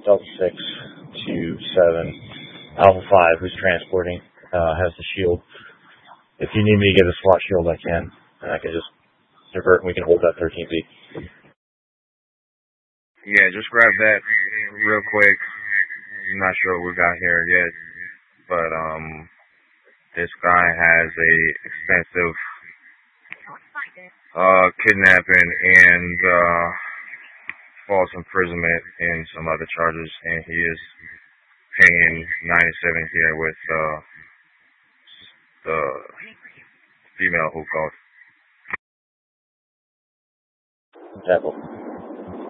Delta 6 to 7, Alpha 5, who's transporting, has the shield. If you need me to get a SWAT shield, I can. And I can just divert and we can hold that 13B. Yeah, just grab that real quick. I'm not sure what we got here yet, but this guy has a extensive kidnapping and false imprisonment and some other charges, and he is paying 97 here with the female who called. Example.